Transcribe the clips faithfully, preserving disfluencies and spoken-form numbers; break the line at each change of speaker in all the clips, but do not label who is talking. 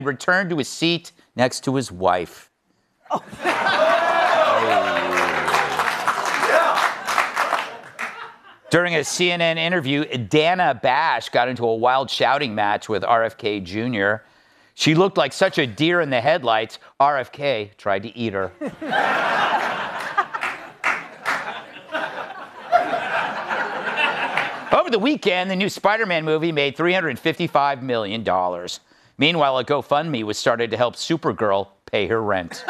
returned to his seat next to his wife. Oh. During a C N N interview, Dana Bash got into a wild shouting match with R F K Junior She looked like such a deer in the headlights, R F K tried to eat her. Over the weekend, the new Spider-Man movie made three hundred fifty-five million dollars. Meanwhile, a GoFundMe was started to help Supergirl pay her rent.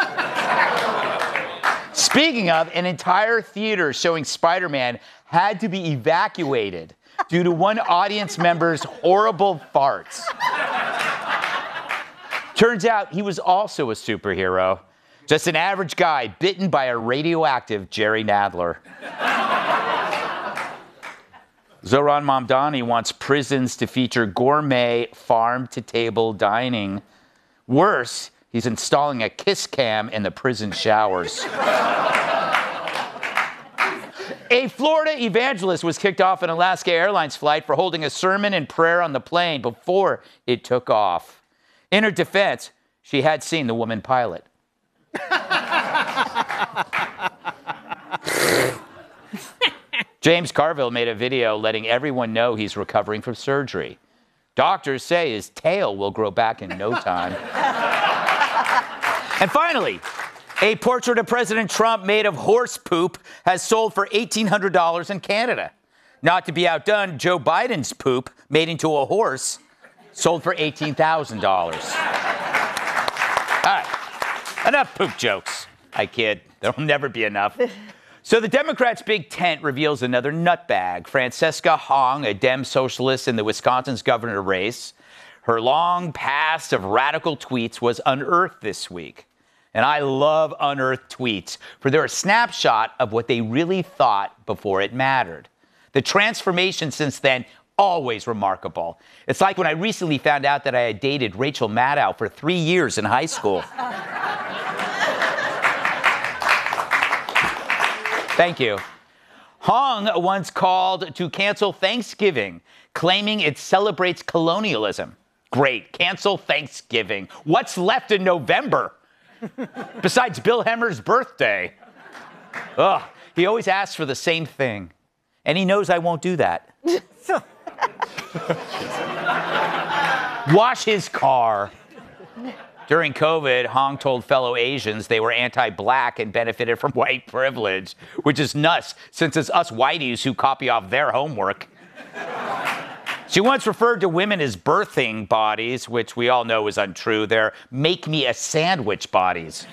Speaking of, an entire theater showing Spider-Man had to be evacuated due to one audience member's horrible farts. Turns out he was also a superhero, just an average guy bitten by a radioactive Jerry Nadler. Zohran Mamdani wants prisons to feature gourmet farm-to-table dining. Worse, he's installing a kiss cam in the prison showers. A Florida evangelist was kicked off an Alaska Airlines flight for holding a sermon and prayer on the plane before it took off. In her defense, she had seen the woman pilot. James Carville made a video letting everyone know he's recovering from surgery. Doctors say his tail will grow back in no time. And finally, a portrait of President Trump made of horse poop has sold for eighteen hundred dollars in Canada. Not to be outdone, Joe Biden's poop, made into a horse, sold for eighteen thousand dollars. All right, enough poop jokes. I kid. There'll never be enough. So the Democrats' big tent reveals another nutbag. Francesca Hong, a Dem socialist in the Wisconsin's governor race. Her long past of radical tweets was unearthed this week. And I love unearthed tweets, for they're a snapshot of what they really thought before it mattered. The transformation since then, always remarkable. It's like when I recently found out that I had dated Rachel Maddow for three years in high school. Thank you. Hong once called to cancel Thanksgiving, claiming it celebrates colonialism. Great, cancel Thanksgiving. What's left in November? Besides Bill Hemmer's birthday. Ugh, he always asks for the same thing. And he knows I won't do that. Wash his car. During COVID, Hong told fellow Asians they were anti-black and benefited from white privilege, which is nuts since it's us whiteys who copy off their homework. She once referred to women as birthing bodies, which we all know is untrue. They're make-me-a-sandwich bodies.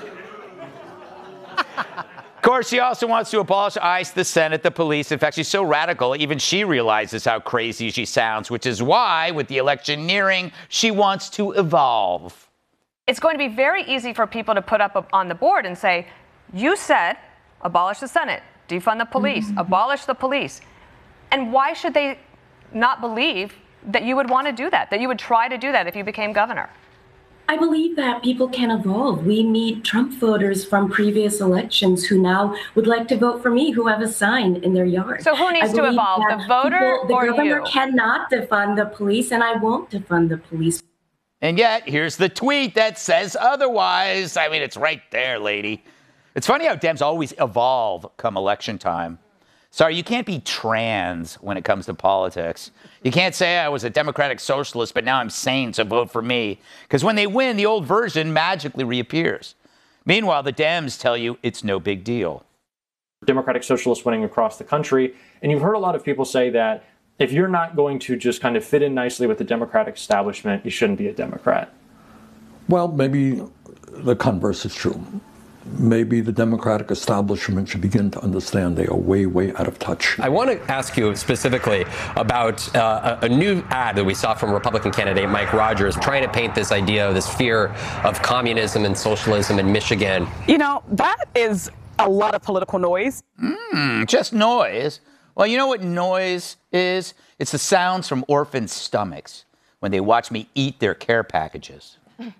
Of course, she also wants to abolish ICE, the Senate, the police. In fact, she's so radical, even she realizes how crazy she sounds, which is why, with the election nearing, she wants to evolve.
It's going to be very easy for people to put up on the board and say, you said abolish the Senate, defund the police, mm-hmm. abolish the police. And why should they not believe that you would want to do that, that you would try to do that if you became governor?
I believe that people can evolve. We meet Trump voters from previous elections who now would like to vote for me, who have a sign in their yard.
So who needs to evolve, the voter
people,
or
you? The governor
you?
cannot defund the police, and I won't defund the police.
And yet, here's the tweet that says otherwise. I mean, it's right there, lady. It's funny how Dems always evolve come election time. Sorry, you can't be trans when it comes to politics. You can't say I was a democratic socialist, but now I'm sane, so vote for me. Because when they win, the old version magically reappears. Meanwhile, the Dems tell you it's no big deal.
Democratic socialists winning across the country. And you've heard a lot of people say that if you're not going to just kind of fit in nicely with the Democratic establishment, you shouldn't be a Democrat.
Well, maybe the converse is true. Maybe the Democratic establishment should begin to understand they are way, way out of touch.
I want to ask you specifically about uh, a, a new ad that we saw from Republican candidate Mike Rogers trying to paint this idea of this fear of communism and socialism in Michigan.
You know, that is a lot of political noise.
Mm, just noise. Well, you know what noise is? It's the sounds from orphans' stomachs when they watch me eat their care packages.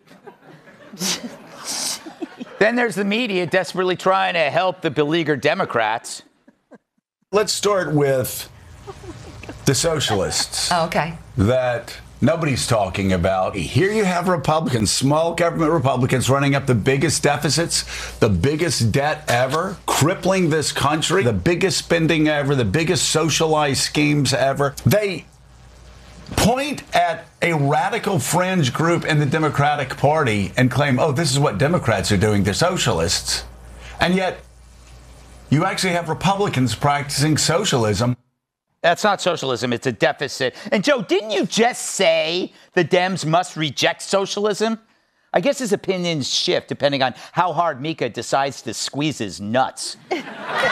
Then there's the media desperately trying to help the beleaguered Democrats.
Let's start with the socialists.
Oh, okay.
That nobody's talking about. Here you have Republicans, small government Republicans, running up the biggest deficits, the biggest debt ever, crippling this country, the biggest spending ever, the biggest socialized schemes ever. They point at a radical fringe group in the Democratic Party and claim, oh, this is what Democrats are doing, they're socialists. And yet, you actually have Republicans practicing socialism.
That's not socialism, it's a deficit. And Joe, didn't you just say the Dems must reject socialism? I guess his opinions shift depending on how hard Mika decides to squeeze his nuts. Thank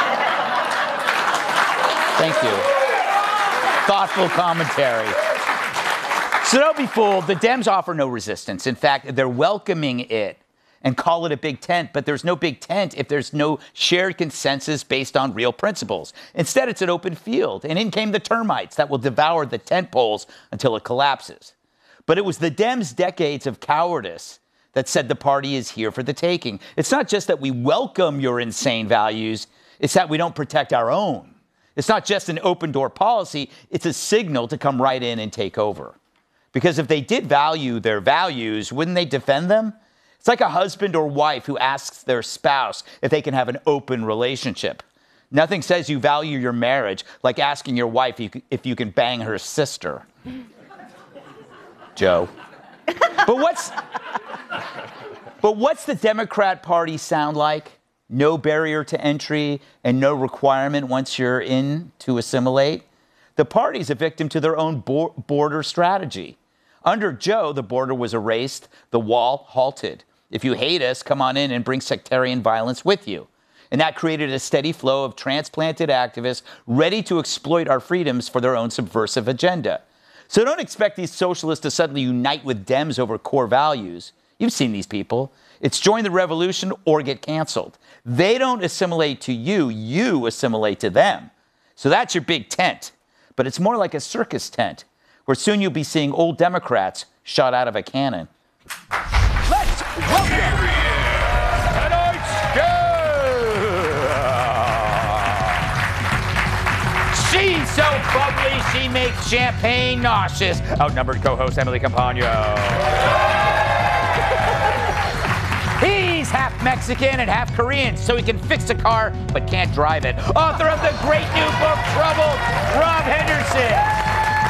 you. Thoughtful commentary. So don't be fooled. The Dems offer no resistance. In fact, they're welcoming it and call it a big tent. But there's no big tent if there's no shared consensus based on real principles. Instead, it's an open field. And in came the termites that will devour the tent poles until it collapses. But it was the Dems' decades of cowardice that said the party is here for the taking. It's not just that we welcome your insane values. It's that we don't protect our own. It's not just an open door policy. It's a signal to come right in and take over. Because if they did value their values, wouldn't they defend them? It's like a husband or wife who asks their spouse if they can have an open relationship. Nothing says you value your marriage like asking your wife if you can bang her sister. Joe. But what's, but what's the Democrat Party sound like? No barrier to entry and no requirement once you're in to assimilate? The party's a victim to their own bo- border strategy. Under Joe, the border was erased, the wall halted. If you hate us, come on in and bring sectarian violence with you. And that created a steady flow of transplanted activists ready to exploit our freedoms for their own subversive agenda. So don't expect these socialists to suddenly unite with Dems over core values. You've seen these people. It's join the revolution or get canceled. They don't assimilate to you, you assimilate to them. So that's your big tent. But it's more like a circus tent, where soon you'll be seeing old Democrats shot out of a cannon. Let's welcome tonight's guest. She's so bubbly, she makes champagne nauseous. Outnumbered co-host Emily Campagno. He's half Mexican and half Korean, so he can fix a car but can't drive it. Author of the great new book, Trouble, Rob Henderson.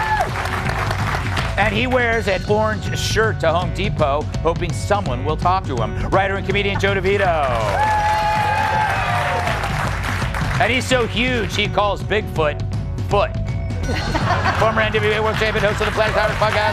And he wears an orange shirt to Home Depot, hoping someone will talk to him. Writer and comedian Joe DeVito. And he's so huge, he calls Bigfoot Foot. Former N W A World Champion, host of the Planet Tyrant Podcast.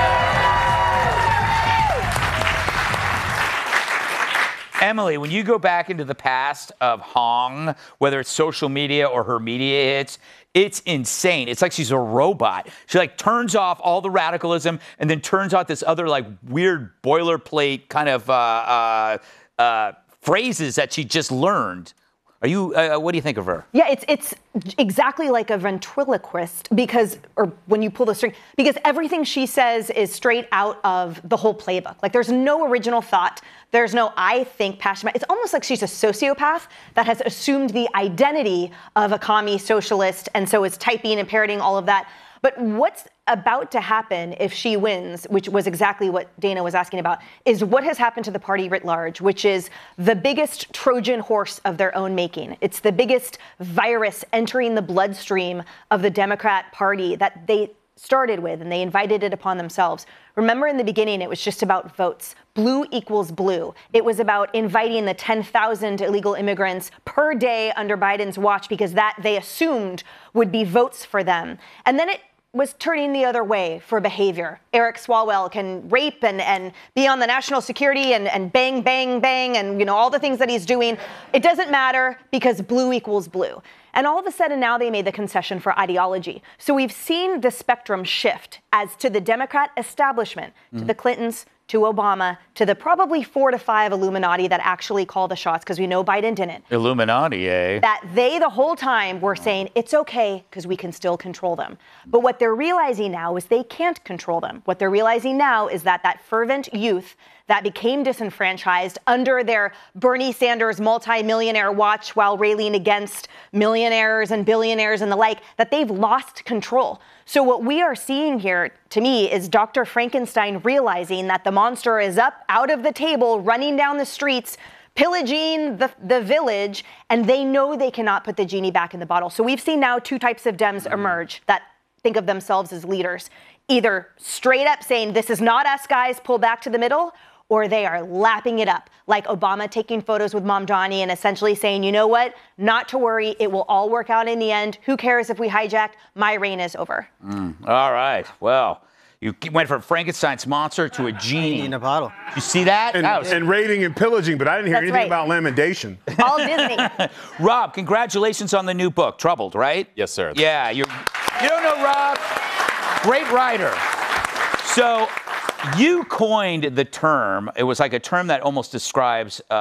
Emily, when you go back into the past of Hong, whether it's social media or her media hits, it's insane. It's like she's a robot. She like turns off all the radicalism and then turns out this other like weird boilerplate kind of uh, uh, uh, phrases that she just learned. Are you? Uh, what do you think of her?
Yeah, it's it's exactly like a ventriloquist because, or when you pull the string, because everything she says is straight out of the whole playbook. Like there's no original thought. There's no I think passion. It's almost like she's a sociopath that has assumed the identity of a commie socialist and so is typing and parroting all of that. But what's about to happen if she wins, which was exactly what Dana was asking about, is what has happened to the party writ large, which is the biggest Trojan horse of their own making. It's the biggest virus entering the bloodstream of the Democrat Party that they started with, and they invited it upon themselves. Remember, in the beginning, it was just about votes. Blue equals blue. It was about inviting the ten thousand illegal immigrants per day under Biden's watch because that they assumed would be votes for them. And then it was turning the other way for behavior. Eric Swalwell can rape and, and be on the national security and, and bang, bang, bang, and you know all the things that he's doing. It doesn't matter because blue equals blue. And all of a sudden now they made the concession for ideology. So we've seen the spectrum shift as to the Democrat establishment, mm-hmm. to the Clintons, to Obama, to the probably four to five Illuminati that actually call the shots, because we know Biden didn't.
Illuminati, eh?
That they the whole time were saying, it's okay, because we can still control them. But what they're realizing now is they can't control them. What they're realizing now is that that fervent youth that became disenfranchised under their Bernie Sanders multi-millionaire watch while railing against millionaires and billionaires and the like, that they've lost control. So what we are seeing here, to me, is Doctor Frankenstein realizing that the monster is up, out of the table, running down the streets, pillaging the, the village, and they know they cannot put the genie back in the bottle. So we've seen now two types of Dems emerge that think of themselves as leaders. Either straight up saying, this is not us, guys, pull back to the middle, or they are lapping it up, like Obama taking photos with Mamdani and essentially saying, you know what, not to worry, it will all work out in the end. Who cares if we hijacked? My reign is over.
Mm. All right, well, you went from Frankenstein's monster to a genie
in a bottle.
You see that?
And,
that was...
and raiding and pillaging, but I didn't hear
That's
anything
right.
about lamentation.
All Disney.
Rob, congratulations on the new book, Troubled, right?
Yes, sir.
Yeah, you you don't know Rob? Great writer. So you coined the term, it was like a term that almost describes uh,